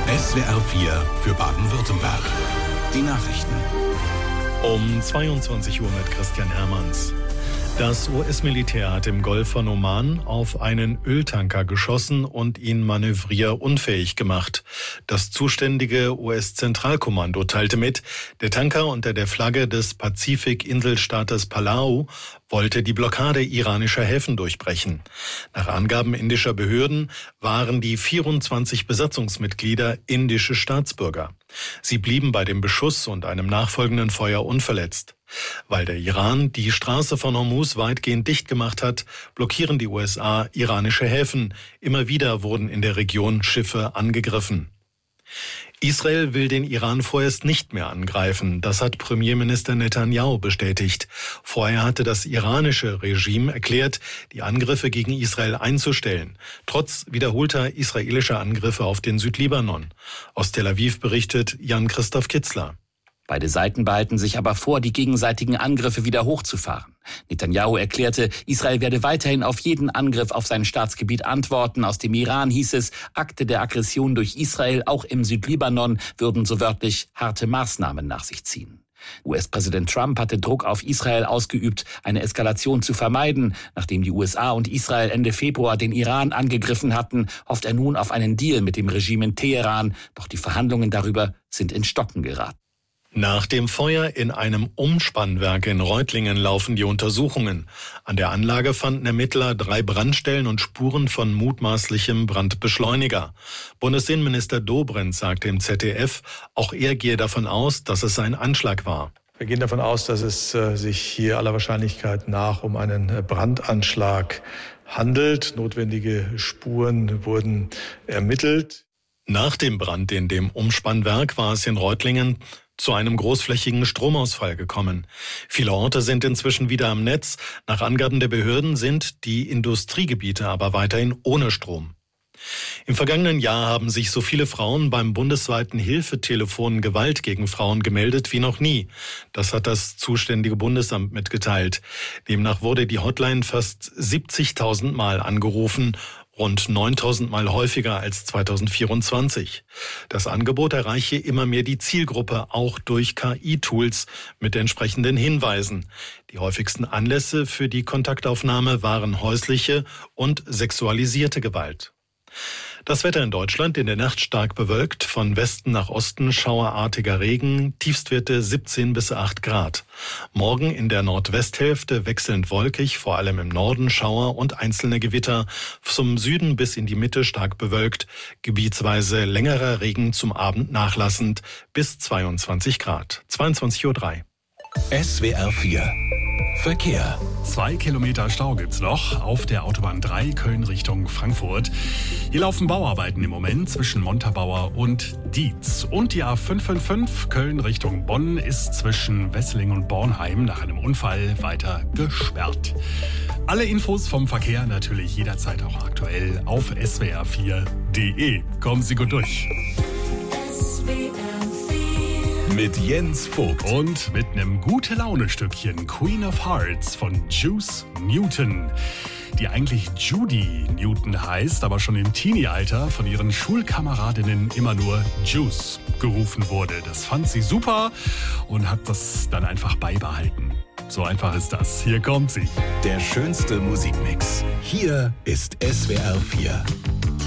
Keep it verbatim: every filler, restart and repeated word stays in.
S W R vier für Baden-Württemberg. Die Nachrichten. Um zweiundzwanzig Uhr mit Christian Hermanns. Das U S-Militär hat im Golf von Oman auf einen Öltanker geschossen und ihn manövrierunfähig gemacht. Das zuständige U S-Zentralkommando teilte mit, der Tanker unter der Flagge des Pazifik-Inselstaates Palau wollte die Blockade iranischer Häfen durchbrechen. Nach Angaben indischer Behörden waren die vierundzwanzig Besatzungsmitglieder indische Staatsbürger. Sie blieben bei dem Beschuss und einem nachfolgenden Feuer unverletzt. Weil der Iran die Straße von Hormuz weitgehend dicht gemacht hat, blockieren die U S A iranische Häfen. Immer wieder wurden in der Region Schiffe angegriffen. Israel will den Iran vorerst nicht mehr angreifen. Das hat Premierminister Netanyahu bestätigt. Vorher hatte das iranische Regime erklärt, die Angriffe gegen Israel einzustellen, trotz wiederholter israelischer Angriffe auf den Südlibanon. Aus Tel Aviv berichtet Jan-Christoph Kitzler. Beide Seiten behalten sich aber vor, die gegenseitigen Angriffe wieder hochzufahren. Netanyahu erklärte, Israel werde weiterhin auf jeden Angriff auf sein Staatsgebiet antworten. Aus dem Iran hieß es, Akte der Aggression durch Israel, auch im Südlibanon, würden so wörtlich harte Maßnahmen nach sich ziehen. U S-Präsident Trump hatte Druck auf Israel ausgeübt, eine Eskalation zu vermeiden. Nachdem die U S A und Israel Ende Februar den Iran angegriffen hatten, hofft er nun auf einen Deal mit dem Regime in Teheran. Doch die Verhandlungen darüber sind ins Stocken geraten. Nach dem Feuer in einem Umspannwerk in Reutlingen laufen die Untersuchungen. An der Anlage fanden Ermittler drei Brandstellen und Spuren von mutmaßlichem Brandbeschleuniger. Bundesinnenminister Dobrindt sagte im Z D F, auch er gehe davon aus, dass es ein Anschlag war. Wir gehen davon aus, dass es äh, sich hier aller Wahrscheinlichkeit nach um einen äh, Brandanschlag handelt. Notwendige Spuren wurden ermittelt. Nach dem Brand in dem Umspannwerk war es in Reutlingen zu einem großflächigen Stromausfall gekommen. Viele Orte sind inzwischen wieder am Netz. Nach Angaben der Behörden sind die Industriegebiete aber weiterhin ohne Strom. Im vergangenen Jahr haben sich so viele Frauen beim bundesweiten Hilfetelefon Gewalt gegen Frauen gemeldet wie noch nie. Das hat das zuständige Bundesamt mitgeteilt. Demnach wurde die Hotline fast siebzigtausend Mal angerufen, rund neuntausend Mal häufiger als zweitausendvierundzwanzig. Das Angebot erreiche immer mehr die Zielgruppe, auch durch K I-Tools mit entsprechenden Hinweisen. Die häufigsten Anlässe für die Kontaktaufnahme waren häusliche und sexualisierte Gewalt. Das Wetter in Deutschland in der Nacht stark bewölkt, von Westen nach Osten schauerartiger Regen, Tiefstwerte siebzehn bis acht Grad. Morgen in der Nordwesthälfte wechselnd wolkig, vor allem im Norden Schauer und einzelne Gewitter, zum Süden bis in die Mitte stark bewölkt, gebietsweise längerer Regen zum Abend nachlassend bis zweiundzwanzig Grad. zweiundzwanzig Uhr drei. S W R vier Verkehr. Zwei Kilometer Stau gibt's noch auf der Autobahn drei Köln Richtung Frankfurt. Hier laufen Bauarbeiten im Moment zwischen Montabaur und Dietz. Und die A fünf fünf fünf Köln Richtung Bonn ist zwischen Wesseling und Bornheim nach einem Unfall weiter gesperrt. Alle Infos vom Verkehr natürlich jederzeit auch aktuell auf S W R vier punkt de. Kommen Sie gut durch. Mit Jens Vogt. Und mit einem Gute-Laune-Stückchen Queen of Hearts von Juice Newton. Die eigentlich Judy Newton heißt, aber schon im Teenie-Alter von ihren Schulkameradinnen immer nur Juice gerufen wurde. Das fand sie super und hat das dann einfach beibehalten. So einfach ist das. Hier kommt sie. Der schönste Musikmix. Hier ist S W R vier.